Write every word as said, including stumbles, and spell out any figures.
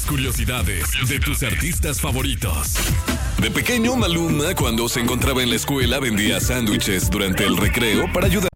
las curiosidades de tus artistas favoritos. De pequeño, Maluma, cuando se encontraba en la escuela, vendía sándwiches durante el recreo para ayudar